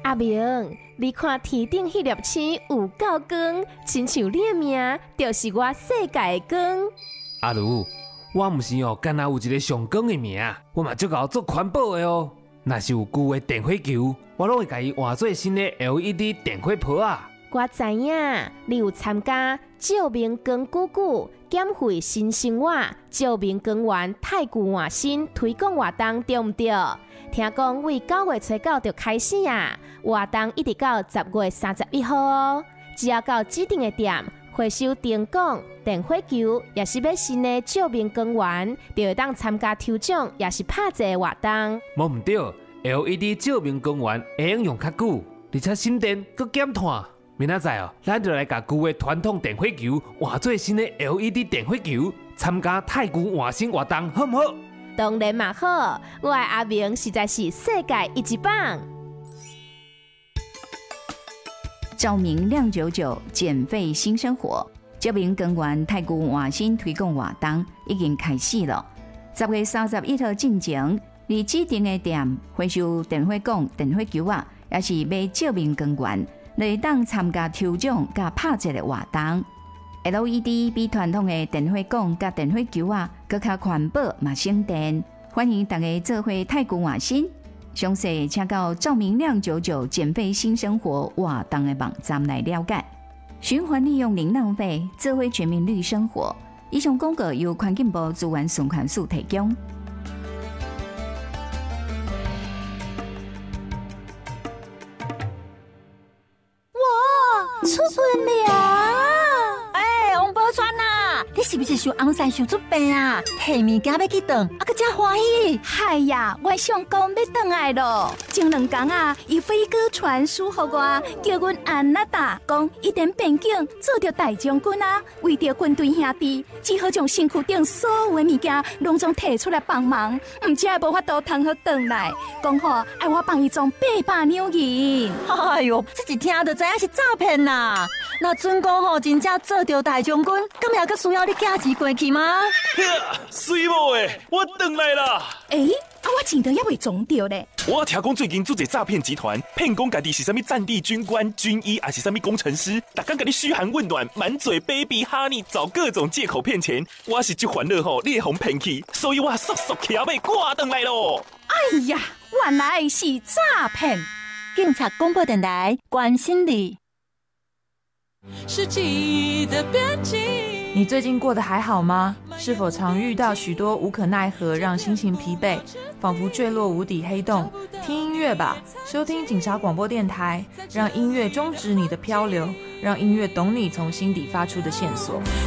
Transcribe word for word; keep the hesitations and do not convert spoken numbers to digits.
阿明，你看天顶迄粒星有够光，亲像你的命就是我世界的光。 阿如，我毋是哦，干那有一个上光的命，我嘛足够做环保的哦。若是有旧的电火球，我拢会甲伊换做新的 L E D 电火泡啊。 我知影你有参加照明光鼓鼓减费新生活照明光源太古换新推广活动，对毋对？听讲为九月初九就开始啊，活动一直到十月三十一号哦。只要到指定的店回收灯管、电火球，也是要新的照明光源，就会当参加抽奖，也是拍一个活动。 无毋对 ，L E D 照明光源会用用较久，而且省电佮减碳。明仔载哦，咱就来甲旧的传统电火球换做新的 L E D 电火球，参加太古换新活动，好唔好？ 当然嘛好，我的阿明实在是世界一级棒。 照明亮九九，减费新生活。照明光源太古换新推广活动已经开始了。十月三十一号进前，你指定的店回收电火管、电火球啊，也是买照明光源，就会当参加抽奖甲拍折的活动。L E D 比传统的电火管甲电火球啊，更较环保嘛省电。欢迎大家做伙太古换新。详细请到照明亮九九减费新生活活动的网站来了解。循环利用零浪费，做伙全民绿生活。以上广告由环境部资源循环署提供。 哇，出门了！哎，王宝钏呐，你是不是想红山想出病啊？提物件要去转，啊个真欢喜！ 嗨呀，我上工要转来咯。前两天啊，伊飞哥传书给我，叫阮安娜达讲，一点边境做着大将军啊，为着军队兄弟，只好将身躯顶所有的物件拢总摕出来帮忙，唔只无法度通好转来，讲好爱我帮伊装八百两银。 哎呦，这一听就知影是诈骗啦！那准讲吼，真正做着大将军，咁也阁需要你寄钱过去吗？ 水某诶，我回来啦！ 诶、欸，啊，我钱都还未装着咧。 我听讲最近做一诈骗集团，骗讲家己是啥物战地军官、军医，还是啥物工程师，逐工甲你嘘寒问暖，满嘴 baby honey， 找各种借口骗钱。我是这烦恼吼，你会互骗去，所以我速速骑马赶回来咯。 哎呀，原来是诈骗！ 警察广播电台关心你。 世纪的边境。 你最近过得还好吗？是否常遇到许多无可奈何，让心情疲惫，仿佛坠落无底黑洞？听音乐吧，收听警察广播电台，让音乐终止你的漂流，让音乐懂你从心底发出的线索。